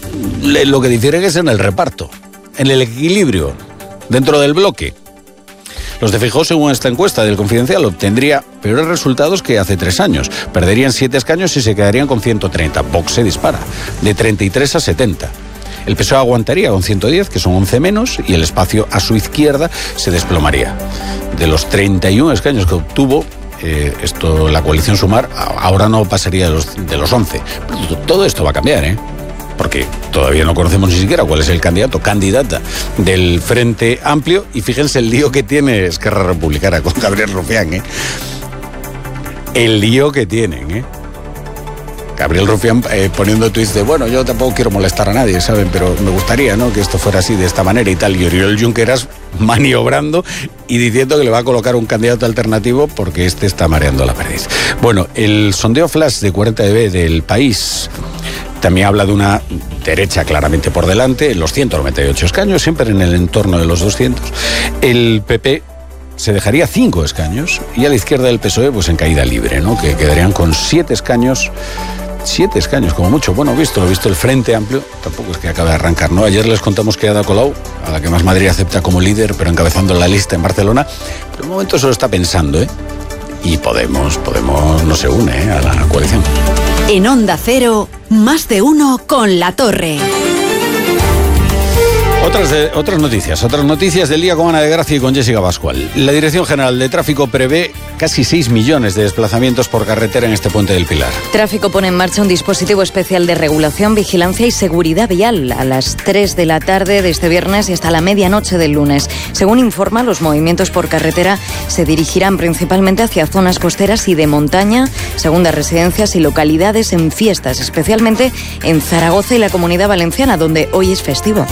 Lo que difiere es en el reparto, en el equilibrio dentro del bloque. Los de Feijóo, según esta encuesta del Confidencial, obtendría peores resultados que hace 3 años. Perderían 7 escaños y se quedarían con 130. Vox se dispara, de 33 a 70. El PSOE aguantaría con 110, que son 11 menos, y el espacio a su izquierda se desplomaría. De los 31 escaños que obtuvo, la coalición Sumar, ahora no pasaría de los 11. Pero todo esto va a cambiar, porque todavía no conocemos ni siquiera cuál es el candidata del Frente Amplio, y fíjense el lío que tiene Esquerra Republicana con Gabriel Rufián, el lío que tienen, Gabriel Rufián poniendo tweets de, bueno, yo tampoco quiero molestar a nadie, ¿saben? Pero me gustaría, ¿no?, que esto fuera así, de esta manera y tal. Y Oriol Junqueras maniobrando y diciendo que le va a colocar un candidato alternativo porque este está mareando la perdiz. Bueno, el sondeo flash de 40dB del País también habla de una derecha claramente por delante, en los 198 escaños, siempre en el entorno de los 200. El PP se dejaría 5 escaños y a la izquierda del PSOE, pues en caída libre, ¿no?, que quedarían con 7 escaños. 7 escaños, como mucho. Bueno, visto el Frente Amplio, tampoco es que acabe de arrancar, ¿no? Ayer les contamos que Ada Colau, a la que Más Madrid acepta como líder, pero encabezando la lista en Barcelona, pero de momento se lo está pensando, Y Podemos no se une, a la coalición. En Onda Cero, Más de Uno con La Torre. Otras noticias del día con Ana de Gracia y con Jessica Pascual. La Dirección General de Tráfico prevé casi 6 millones de desplazamientos por carretera en este puente del Pilar. Tráfico pone en marcha un dispositivo especial de regulación, vigilancia y seguridad vial a las 3 de la tarde de este viernes y hasta la medianoche del lunes. Según informa, los movimientos por carretera se dirigirán principalmente hacia zonas costeras y de montaña, segundas residencias y localidades en fiestas, especialmente en Zaragoza y la Comunidad Valenciana, donde hoy es festivo.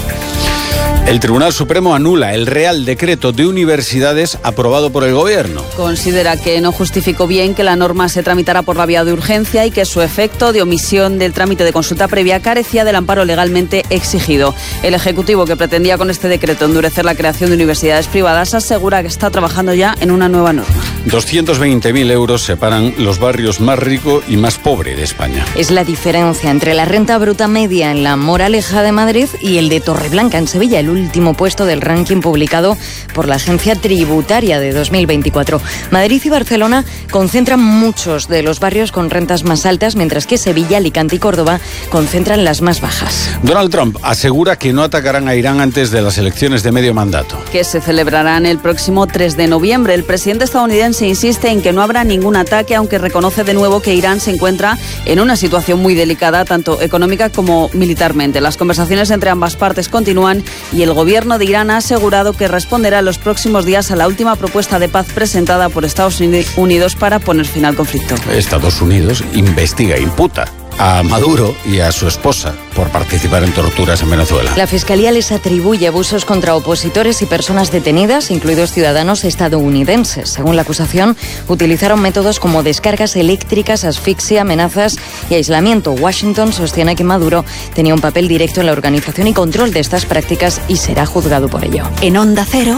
El Tribunal Supremo anula el Real Decreto de Universidades aprobado por el Gobierno. Considera que no justificó bien que la norma se tramitara por la vía de urgencia y que su efecto de omisión del trámite de consulta previa carecía del amparo legalmente exigido. El Ejecutivo, que pretendía con este decreto endurecer la creación de universidades privadas, asegura que está trabajando ya en una nueva norma. 220.000 euros separan los barrios más rico y más pobre de España. Es la diferencia entre la renta bruta media en la Moraleja de Madrid y el de Torreblanca en Sevilla, el último puesto del ranking publicado por la Agencia Tributaria de 2024. Madrid y Barcelona concentran muchos de los barrios con rentas más altas, mientras que Sevilla, Alicante y Córdoba concentran las más bajas. Donald Trump asegura que no atacarán a Irán antes de las elecciones de medio mandato, que se celebrarán el próximo 3 de noviembre. El presidente estadounidense insiste en que no habrá ningún ataque, aunque reconoce de nuevo que Irán se encuentra en una situación muy delicada, tanto económica como militarmente. Las conversaciones entre ambas partes continúan y el gobierno de Irán ha asegurado que responderá en los próximos días a la última propuesta de paz presentada por Estados Unidos para poner fin al conflicto. Estados Unidos imputa a Maduro y a su esposa por participar en torturas en Venezuela. La Fiscalía les atribuye abusos contra opositores y personas detenidas, incluidos ciudadanos estadounidenses. Según la acusación, utilizaron métodos como descargas eléctricas, asfixia, amenazas y aislamiento. Washington sostiene que Maduro tenía un papel directo en la organización y control de estas prácticas y será juzgado por ello. En Onda Cero,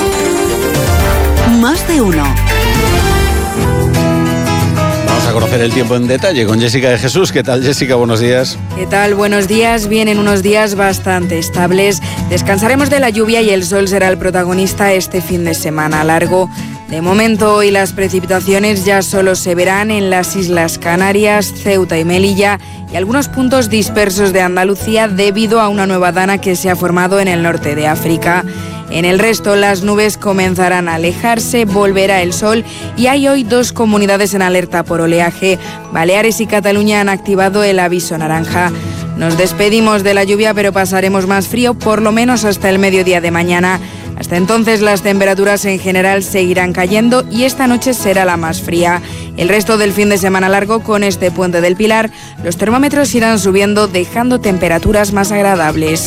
Más de Uno. A conocer el tiempo en detalle con Jessica de Jesús. ¿Qué tal, Jessica? Buenos días. ¿Qué tal? Buenos días. Vienen unos días bastante estables. Descansaremos de la lluvia y el sol será el protagonista este fin de semana largo. De momento, hoy las precipitaciones ya solo se verán en las Islas Canarias, Ceuta y Melilla y algunos puntos dispersos de Andalucía debido a una nueva dana que se ha formado en el norte de África. En el resto, las nubes comenzarán a alejarse, volverá el sol y hay hoy 2 comunidades en alerta por oleaje. Baleares y Cataluña han activado el aviso naranja. Nos despedimos de la lluvia, pero pasaremos más frío, por lo menos hasta el mediodía de mañana. Hasta entonces las temperaturas en general seguirán cayendo y esta noche será la más fría. El resto del fin de semana largo con este puente del Pilar, los termómetros irán subiendo dejando temperaturas más agradables.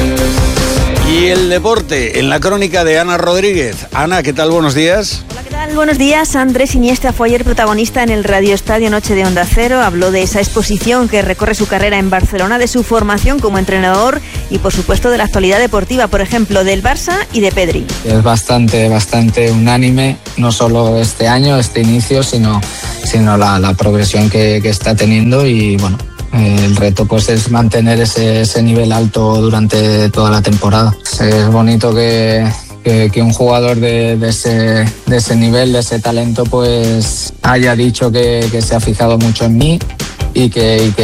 Y el deporte en la crónica de Ana Rodríguez. Ana, ¿qué tal? Buenos días. Hola, ¿qué tal? tardes, buenos días. Andrés Iniesta fue ayer protagonista en el Radio Estadio Noche de Onda Cero. Habló de esa exposición que recorre su carrera en Barcelona, de su formación como entrenador y, por supuesto, de la actualidad deportiva, por ejemplo, del Barça y de Pedri. Es bastante unánime, no solo este año, este inicio, sino la progresión que está teniendo y, bueno, el reto pues es mantener ese nivel alto durante toda la temporada. Es bonito que un jugador de ese nivel, de ese talento, pues haya dicho que se ha fijado mucho en mí y que